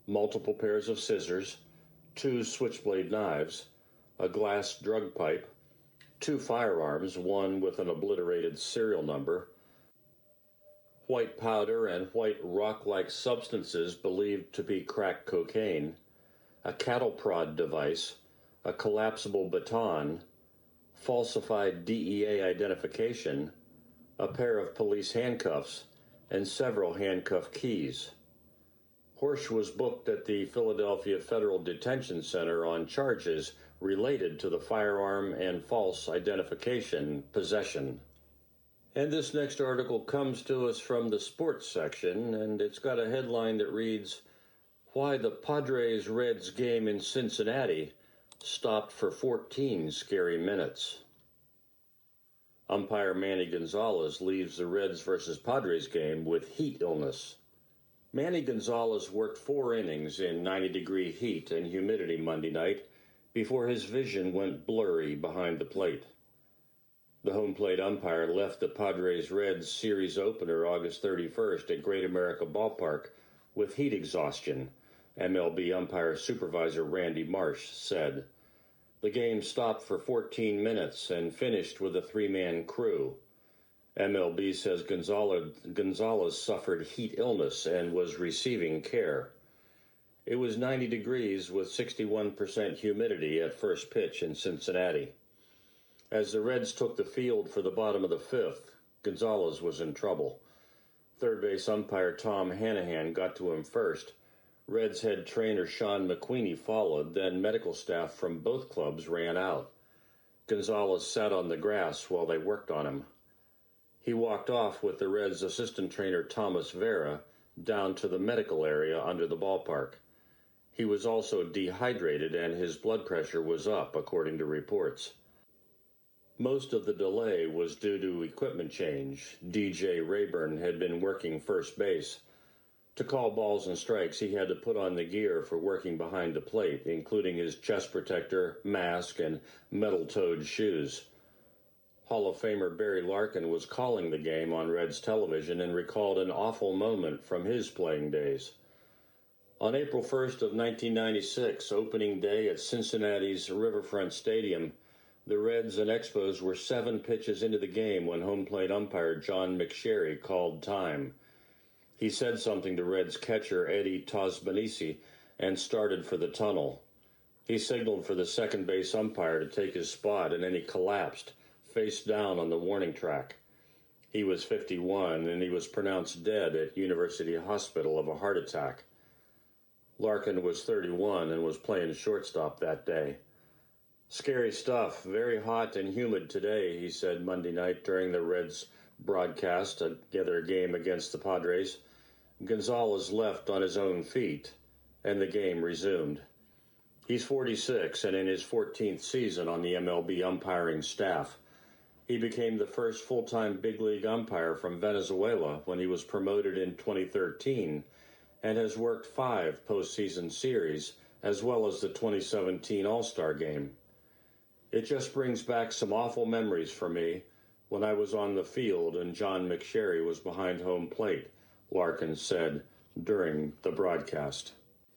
multiple pairs of scissors, 2 switchblade knives, a glass drug pipe, 2 firearms, one with an obliterated serial number, white powder and white rock-like substances believed to be crack cocaine, a cattle prod device, a collapsible baton, falsified DEA identification, a pair of police handcuffs, and several handcuff keys. Horsch was booked at the Philadelphia Federal Detention Center on charges related to the firearm and false identification possession. And this next article comes to us from the sports section, and it's got a headline that reads, "Why the Padres-Reds game in Cincinnati stopped for 14 scary minutes." Umpire Manny Gonzalez leaves the Reds versus Padres game with heat illness. Manny Gonzalez worked 4 innings in 90-degree heat and humidity Monday night before his vision went blurry behind the plate. The home plate umpire left the Padres-Reds series opener August 31st at Great America Ballpark with heat exhaustion, MLB umpire supervisor Randy Marsh said. The game stopped for 14 minutes and finished with a 3-man crew. MLB says Gonzalez suffered heat illness and was receiving care. It was 90 degrees with 61% humidity at first pitch in Cincinnati. As the Reds took the field for the bottom of the 5th, Gonzalez was in trouble. Third base umpire Tom Hanahan got to him first. Reds head trainer Sean McQueenie followed, then medical staff from both clubs ran out. Gonzalez sat on the grass while they worked on him. He walked off with the Reds assistant trainer Thomas Vera down to the medical area under the ballpark. He was also dehydrated and his blood pressure was up, according to reports. Most of the delay was due to equipment change. DJ Rayburn had been working first base. To call balls and strikes, he had to put on the gear for working behind the plate, including his chest protector, mask, and metal-toed shoes. Hall of Famer Barry Larkin was calling the game on Reds television and recalled an awful moment from his playing days. On April 1st of 1996, opening day at Cincinnati's Riverfront Stadium, the Reds and Expos were 7 pitches into the game when home plate umpire John McSherry called time. He said something to Reds catcher Eddie Tosbanisi and started for the tunnel. He signaled for the second base umpire to take his spot, and then he collapsed, face down on the warning track. He was 51, and he was pronounced dead at University Hospital of a heart attack. Larkin was 31 and was playing shortstop that day. "Scary stuff, very hot and humid today," he said Monday night during the Reds broadcast together game against the Padres. Gonzalez left on his own feet, and the game resumed. He's 46 and in his 14th season on the MLB umpiring staff. He became the first full-time big league umpire from Venezuela when he was promoted in 2013 and has worked 5 postseason series as well as the 2017 All-Star Game. "It just brings back some awful memories for me when I was on the field and John McSherry was behind home plate," Larkin said during the broadcast.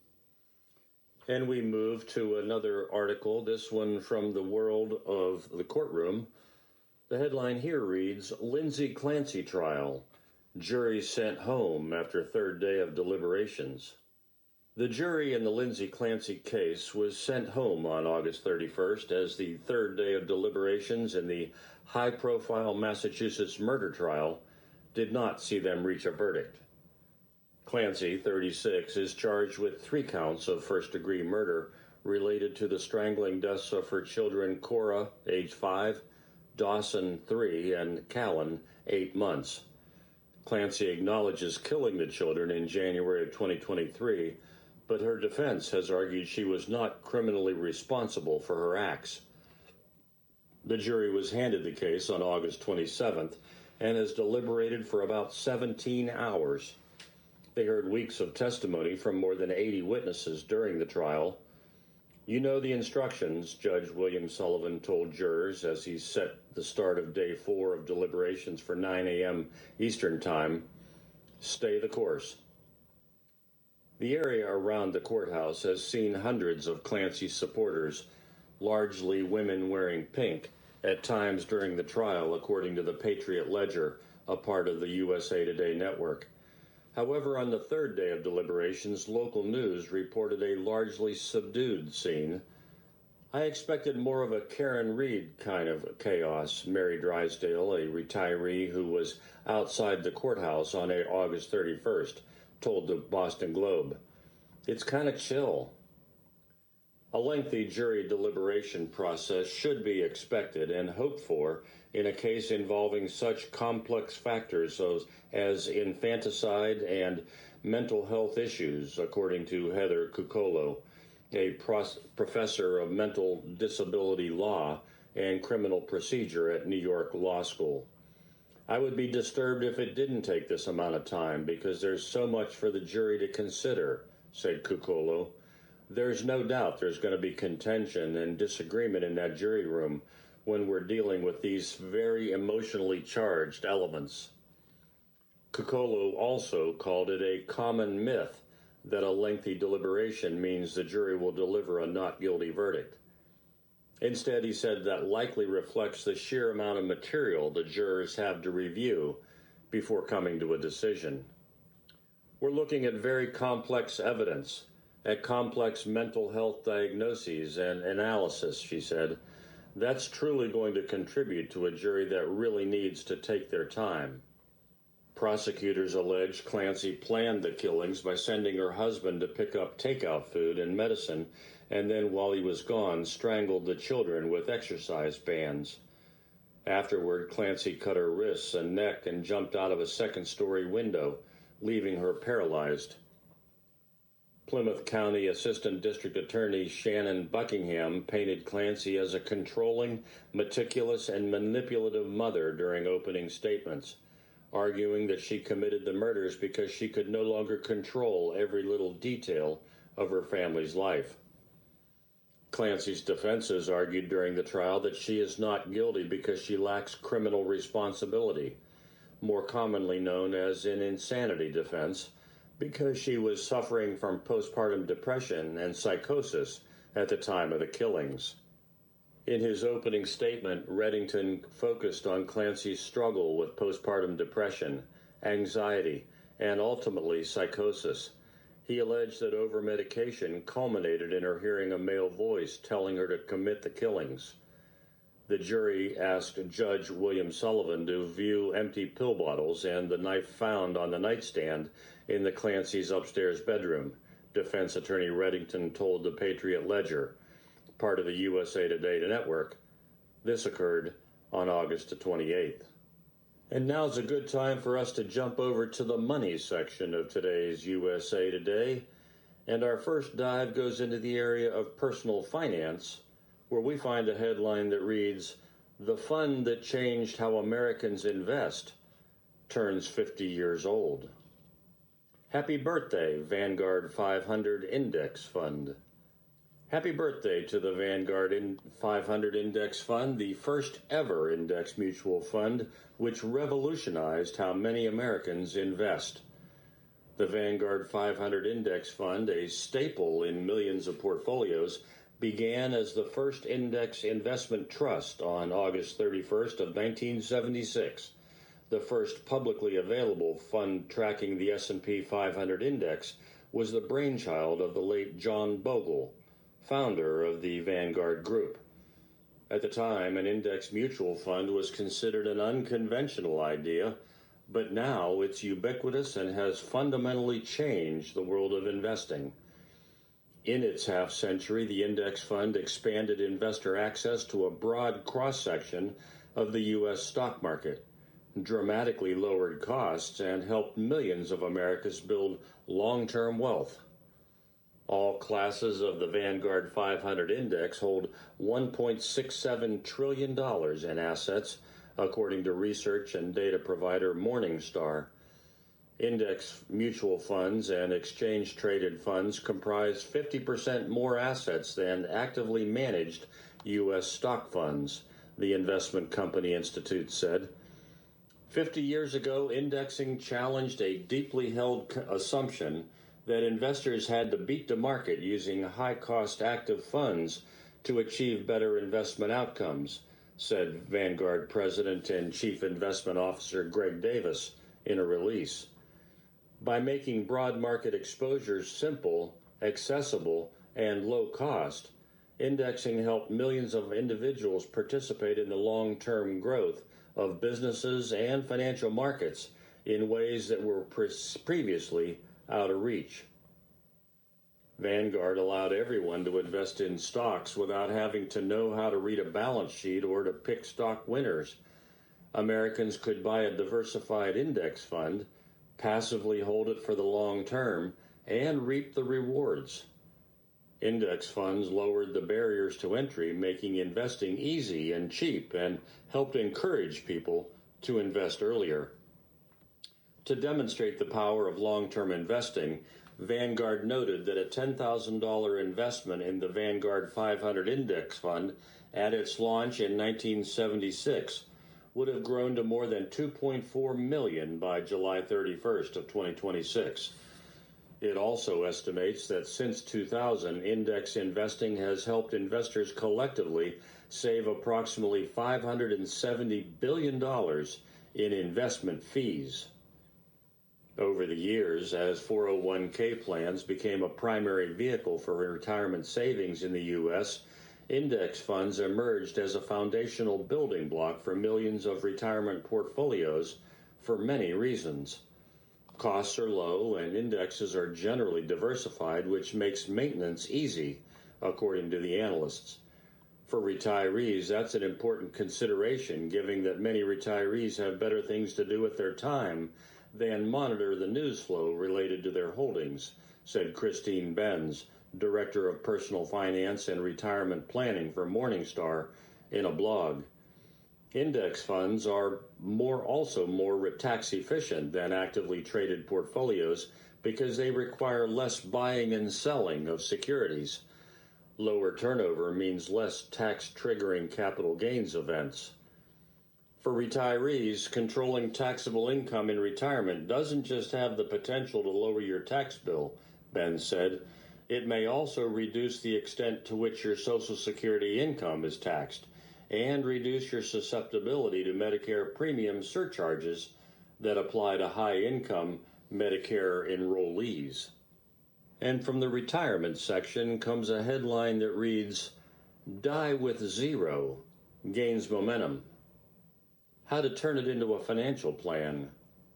And we move to another article, this one from the world of the courtroom. The headline here reads, "Lindsay Clancy Trial. Jury sent home after 3rd day of deliberations." The jury in the Lindsay Clancy case was sent home on August 31st as the 3rd day of deliberations in the high-profile Massachusetts murder trial did not see them reach a verdict. Clancy, 36, is charged with 3 counts of first-degree murder related to the strangling deaths of her children Cora, age 5, Dawson, 3, and Callan, 8 months. Clancy acknowledges killing the children in January of 2023, but her defense has argued she was not criminally responsible for her acts. The jury was handed the case on August 27th and has deliberated for about 17 hours. They heard weeks of testimony from more than 80 witnesses during the trial. "You know the instructions," Judge William Sullivan told jurors as he set the start of Day 4 of deliberations for 9 a.m. Eastern Time. "Stay the course." The area around the courthouse has seen hundreds of Clancy supporters, largely women wearing pink, at times during the trial, according to the Patriot Ledger, a part of the USA Today network. However, on the third day of deliberations, local news reported a largely subdued scene. I expected more of a Karen Reed kind of chaos, Mary Drysdale, a retiree who was outside the courthouse on August 31st, told the Boston Globe. It's kind of chill. A lengthy jury deliberation process should be expected and hoped for in a case involving such complex factors as infanticide and mental health issues, according to Heather Cucolo, a professor of mental disability law and criminal procedure at New York Law School. I would be disturbed if it didn't take this amount of time because there's so much for the jury to consider, said Cucolo. There's no doubt there's going to be contention and disagreement in that jury room when we're dealing with these very emotionally charged elements. Cucolo also called it a common myth that a lengthy deliberation means the jury will deliver a not guilty verdict. Instead, he said that likely reflects the sheer amount of material the jurors have to review before coming to a decision. We're looking at very complex evidence, at complex mental health diagnoses and analysis, she said. That's truly going to contribute to a jury that really needs to take their time. Prosecutors allege Clancy planned the killings by sending her husband to pick up takeout food and medicine, and then while he was gone, strangled the children with exercise bands. Afterward, Clancy cut her wrists and neck and jumped out of a second-story window, leaving her paralyzed. Plymouth County Assistant District Attorney Shannon Buckingham painted Clancy as a controlling, meticulous, and manipulative mother during opening statements, arguing that she committed the murders because she could no longer control every little detail of her family's life. Clancy's defenses argued during the trial that she is not guilty because she lacks criminal responsibility, more commonly known as an insanity defense, because she was suffering from postpartum depression and psychosis at the time of the killings. In his opening statement, Reddington focused on Clancy's struggle with postpartum depression, anxiety, and ultimately psychosis. He alleged that over-medication culminated in her hearing a male voice telling her to commit the killings. The jury asked Judge William Sullivan to view empty pill bottles and the knife found on the nightstand in the Clancy's upstairs bedroom, defense attorney Reddington told the Patriot Ledger, part of the USA Today network. This occurred on August 28th. And now's a good time for us to jump over to the money section of today's USA Today. And our first dive goes into the area of personal finance, where we find a headline that reads, "The fund that changed how Americans invest turns 50 years old." Happy birthday, Vanguard 500 Index Fund. Happy birthday to the Vanguard 500 Index Fund, the first ever index mutual fund which revolutionized how many Americans invest. The Vanguard 500 Index Fund, a staple in millions of portfolios, began as the first index investment trust on August 31st of 1976. The first publicly available fund tracking the S&P 500 index was the brainchild of the late John Bogle, founder of the Vanguard Group. At the time, an index mutual fund was considered an unconventional idea, but now it's ubiquitous and has fundamentally changed the world of investing. In its half-century, the index fund expanded investor access to a broad cross-section of the U.S. stock market, dramatically lowered costs, and helped millions of Americans build long-term wealth. All classes of the Vanguard 500 Index hold $1.67 trillion in assets, according to research and data provider Morningstar. Index mutual funds and exchange-traded funds comprise 50% more assets than actively managed U.S. stock funds, the Investment Company Institute said. 50 years ago, indexing challenged a deeply held assumption that investors had to beat the market using high-cost active funds to achieve better investment outcomes, said Vanguard President and Chief Investment Officer Greg Davis in a release. By making broad market exposures simple, accessible, and low cost, indexing helped millions of individuals participate in the long-term growth of businesses and financial markets in ways that were previously out of reach. Vanguard allowed everyone to invest in stocks without having to know how to read a balance sheet or to pick stock winners. Americans could buy a diversified index fund, passively hold it for the long term, and reap the rewards. Index funds lowered the barriers to entry, making investing easy and cheap, and helped encourage people to invest earlier. To demonstrate the power of long-term investing, Vanguard noted that a $10,000 investment in the Vanguard 500 Index Fund at its launch in 1976 would have grown to more than $2.4 million by July 31st of 2026. It also estimates that since 2000, index investing has helped investors collectively save approximately $570 billion in investment fees. Over the years, as 401k plans became a primary vehicle for retirement savings in the U.S., index funds emerged as a foundational building block for millions of retirement portfolios for many reasons. Costs are low and indexes are generally diversified, which makes maintenance easy, according to the analysts. For retirees, that's an important consideration, given that many retirees have better things to do with their time than monitor the news flow related to their holdings, said Christine Benz, Director of Personal Finance and Retirement Planning for Morningstar, in a blog. Index funds are also more tax efficient than actively traded portfolios because they require less buying and selling of securities. Lower turnover means less tax-triggering capital gains events. For retirees, controlling taxable income in retirement doesn't just have the potential to lower your tax bill, Ben said. It may also reduce the extent to which your Social Security income is taxed and reduce your susceptibility to Medicare premium surcharges that apply to high-income Medicare enrollees. And from the retirement section comes a headline that reads, "Die with Zero Gains Momentum. How to Turn It into a Financial Plan."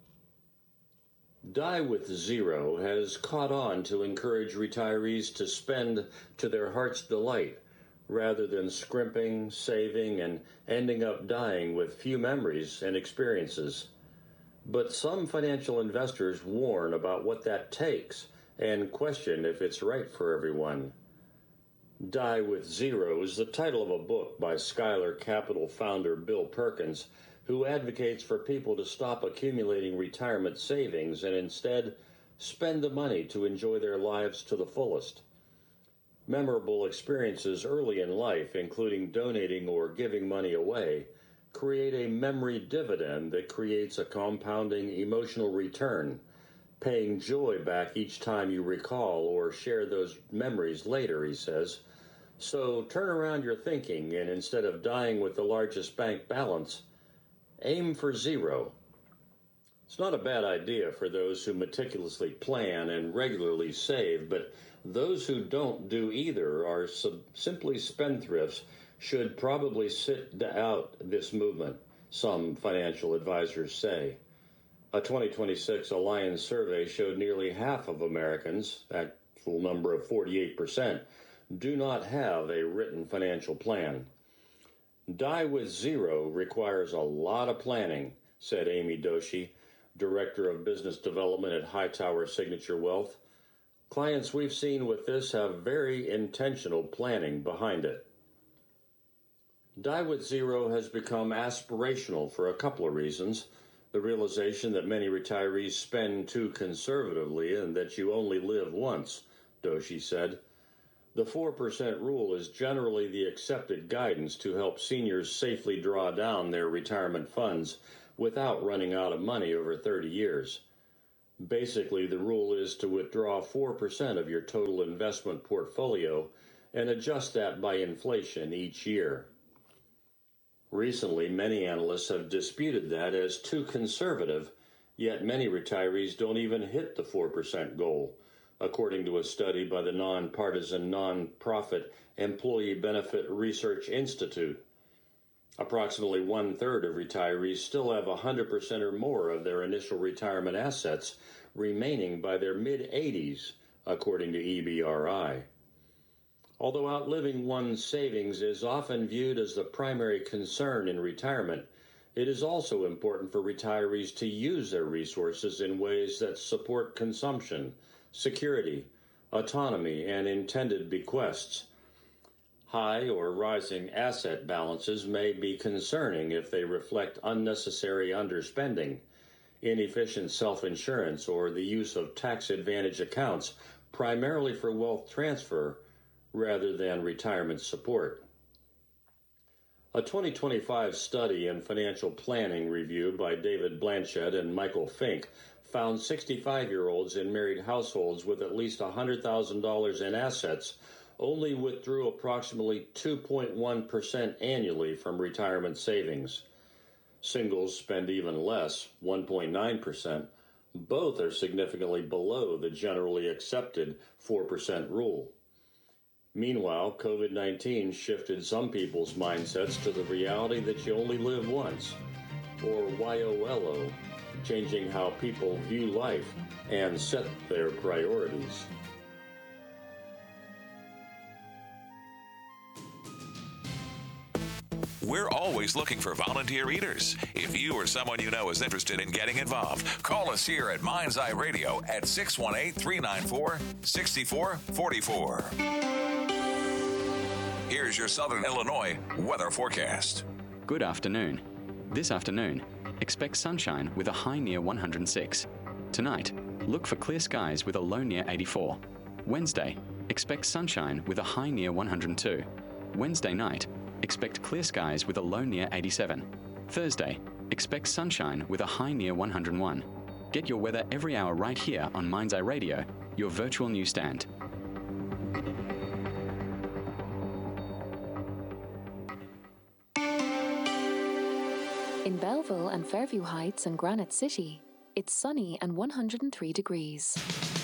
Die with Zero has caught on to encourage retirees to spend to their heart's delight, rather than scrimping, saving, and ending up dying with few memories and experiences. But some financial investors warn about what that takes and question if it's right for everyone. Die with Zero is the title of a book by Skylar Capital founder Bill Perkins, who advocates for people to stop accumulating retirement savings and instead spend the money to enjoy their lives to the fullest. Memorable experiences early in life, including donating or giving money away, create a memory dividend that creates a compounding emotional return, paying joy back each time you recall or share those memories later, he says. So turn around your thinking, and instead of dying with the largest bank balance, aim for zero. It's not a bad idea for those who meticulously plan and regularly save, but those who don't do either are simply spendthrifts should probably sit out this movement, some financial advisors say. A 2026 Alliance survey showed nearly half of Americans, actual number of 48%, do not have a written financial plan. Die with Zero requires a lot of planning, said Amy Doshi, Director of Business Development at Hightower Signature Wealth. Clients we've seen with this have very intentional planning behind it. Die with Zero has become aspirational for a couple of reasons. The realization that many retirees spend too conservatively and that you only live once, Doshi said. The 4% rule is generally the accepted guidance to help seniors safely draw down their retirement funds without running out of money over 30 years. Basically, the rule is to withdraw 4% of your total investment portfolio and adjust that by inflation each year. Recently, many analysts have disputed that as too conservative, yet many retirees don't even hit the 4% goal, according to a study by the nonpartisan nonprofit Employee Benefit Research Institute. Approximately one-third of retirees still have 100% or more of their initial retirement assets remaining by their mid-80s, according to EBRI. Although outliving one's savings is often viewed as the primary concern in retirement, it is also important for retirees to use their resources in ways that support consumption, security, autonomy, and intended bequests. High or rising asset balances may be concerning if they reflect unnecessary underspending, inefficient self-insurance, or the use of tax-advantage accounts primarily for wealth transfer rather than retirement support. A 2025 study in financial planning review by David Blanchett and Michael Fink found 65-year-olds in married households with at least $100,000 in assets only withdrew approximately 2.1% annually from retirement savings. Singles spend even less, 1.9%. Both are significantly below the generally accepted 4% rule. Meanwhile, COVID-19 shifted some people's mindsets to the reality that you only live once, or YOLO, changing how people view life and set their priorities. We're always looking for volunteer readers. If you or someone you know is interested in getting involved, call us here at Mind's Eye Radio at 618-394-6444. Here's your Southern Illinois weather forecast. Good afternoon. This afternoon, expect sunshine with a high near 106. Tonight, look for clear skies with a low near 84. Wednesday, expect sunshine with a high near 102. Wednesday night, expect clear skies with a low near 87. Thursday, expect sunshine with a high near 101. Get your weather every hour right here on Mind's Eye Radio, your virtual newsstand. In Belleville and Fairview Heights and Granite City, it's sunny and 103 degrees.